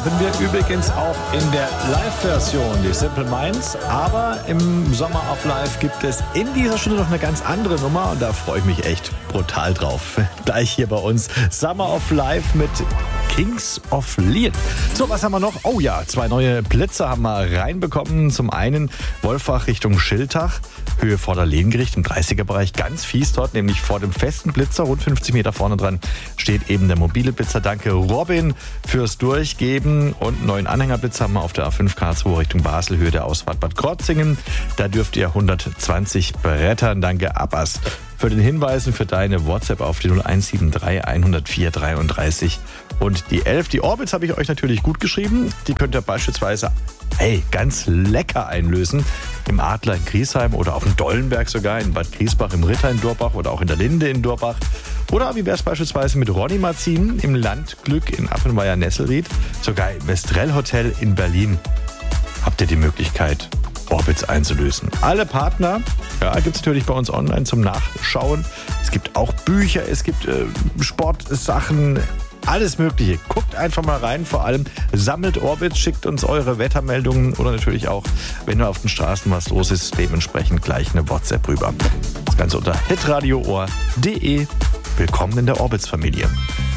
Machen wir übrigens auch in der Live-Version, die Simple Minds. Aber im Sommer of Life gibt es in dieser Stunde noch eine ganz andere Nummer und da freue ich mich echt brutal drauf. Gleich hier bei uns Summer of Life mit Kings of Leon. So, was haben wir noch? Oh ja, 2 neue Blitzer haben wir reinbekommen. Zum einen Wolfach Richtung Schiltach, Höhe Vorderlehngericht im 30er-Bereich. Ganz fies dort, nämlich vor dem festen Blitzer, rund 50 Meter vorne dran, steht eben der mobile Blitzer. Danke Robin fürs Durchgeben. Und einen neuen Anhängerblitzer haben wir auf der A5 Karlsruhe Richtung Basel, Höhe der Ausfahrt Bad Krotzingen. Da dürft ihr 120 brettern. Danke Abbas für den Hinweisen, für deine WhatsApp auf die 0173 104 33 und die 11. Die Orbits habe ich euch natürlich gut geschrieben. Die könnt ihr beispielsweise ganz lecker einlösen. Im Adler in Griesheim oder auf dem Dollenberg sogar, in Bad Griesbach, im Ritter in Durbach oder auch in der Linde in Durbach. Oder wie wäre es beispielsweise mit Ronny Marzin im Landglück in Appenweier-Nesselried, sogar im Estrell Hotel in Berlin. Habt ihr die Möglichkeit, Orbits einzulösen. Alle Partner gibt es natürlich bei uns online zum Nachschauen. Es gibt auch Bücher, es gibt Sportsachen, alles Mögliche. Guckt einfach mal rein, vor allem sammelt Orbits, schickt uns eure Wettermeldungen oder natürlich auch, wenn auf den Straßen was los ist, dementsprechend gleich eine WhatsApp rüber. Das Ganze unter hitradioohr.de. Willkommen in der Orbits-Familie.